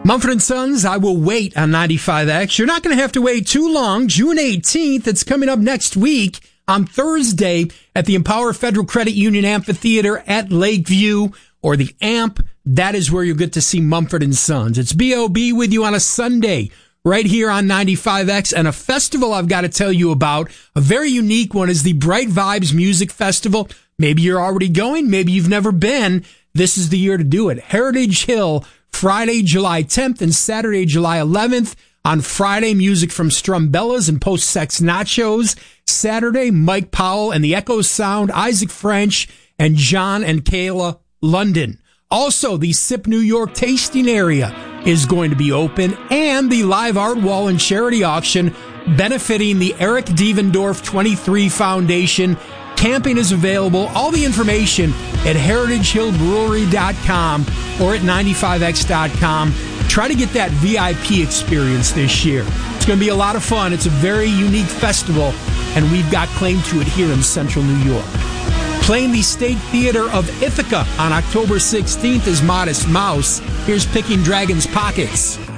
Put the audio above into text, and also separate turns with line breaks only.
Mumford & Sons, I Will Wait on 95X. You're not going to have to wait too long. June 18th, it's coming up next week on Thursday at the Empower Federal Credit Union Amphitheater at Lakeview, or the AMP. That is where you'll get to see Mumford & Sons. It's B.O.B. with you on a Sunday right here on 95X, and a festival I've got to tell you about. A very unique one is the Bright Vibes Music Festival. Maybe you're already going. Maybe you've never been. This is the year to do it. Heritage Hill, Friday, July 10th and Saturday, July 11th. On Friday, music from Strumbellas and Post Sex Nachos. Saturday, Mike Powell and the Echo Sound, Isaac French, and John and Kayla London. Also, the SIP New York tasting area is going to be open, and the live art wall and charity auction benefiting the Eric Devendorf 23 Foundation. Camping is available. All the information at heritagehillbrewery.com or at 95x.com. Try to get that VIP experience this year. It's going to be a lot of fun. It's a very unique festival, and we've got claim to it here in central New York. Playing the State Theater of Ithaca on October 16th is Modest Mouse. Here's Picking Dragons' Pockets.